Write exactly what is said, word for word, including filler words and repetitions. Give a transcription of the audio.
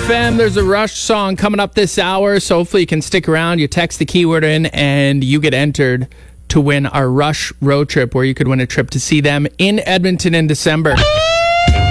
F M. There's a Rush song coming up this hour, so hopefully you can stick around. You text the keyword in and you get entered to win our Rush road trip, where you could win a trip to see them in Edmonton in December.